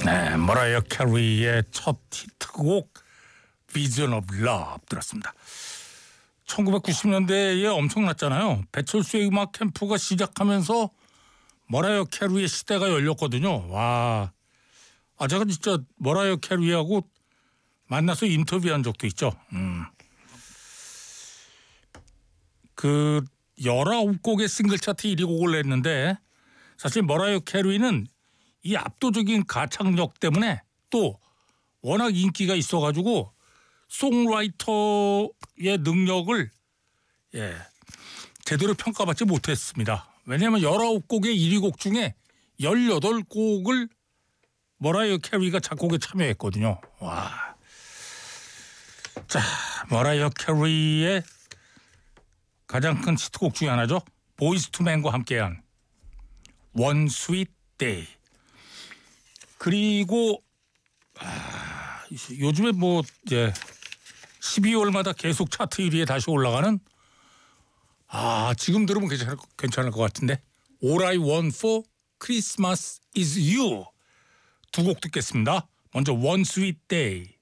네, 머라이어 캐리의 첫 히트곡 Vision of Love 들었습니다. 1990년대에 엄청났잖아요. 배철수의 음악 캠프가 시작하면서 머라이어 캐리의 시대가 열렸거든요. 와, 제가 진짜 머라이어 캐리하고 만나서 인터뷰한 적도 있죠. 그 19곡의 싱글 차트 1위 곡을 냈는데 사실 머라이어 캐리는 이 압도적인 가창력 때문에 또 워낙 인기가 있어가지고 송라이터의 능력을 제대로 평가받지 못했습니다. 왜냐하면 19곡의 1위 곡 중에 18곡을 머라이어 캐리가 작곡에 참여했거든요. 와, 자, 머라이어 캐리의 가장 큰 히트곡 중에 하나죠. 보이즈 투 맨과 함께한 One Sweet Day. 그리고 요즘에 뭐 이제 12월마다 계속 차트 1위에 다시 올라가는 지금 들으면 괜찮을 것 같은데 All I Want for Christmas is You 두 곡 듣겠습니다. 먼저 One Sweet Day.